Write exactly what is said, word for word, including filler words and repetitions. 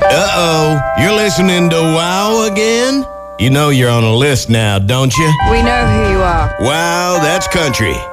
Uh-oh, you're listening to Wow again? You know you're on a list now, don't you? We know who you are. Wow, that's country.